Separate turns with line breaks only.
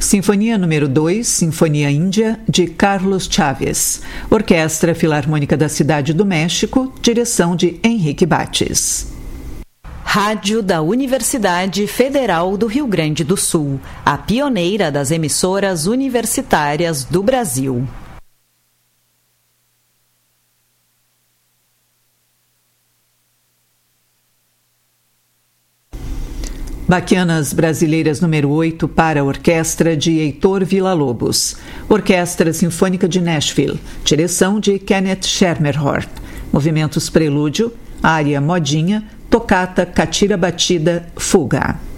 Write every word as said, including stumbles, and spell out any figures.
Sinfonia número dois, Sinfonia Índia, de Carlos Chávez. Orquestra Filarmônica da Cidade do México, direção de Henrique Bates.
Rádio da Universidade Federal do Rio Grande do Sul, a pioneira das emissoras universitárias do Brasil.
Baquianas Brasileiras número oito para a orquestra de Heitor Villa-Lobos. Orquestra Sinfônica de Nashville, direção de Kenneth Schermerhorn. Movimentos Prelúdio, área Modinha, tocata Catira Batida, Fuga.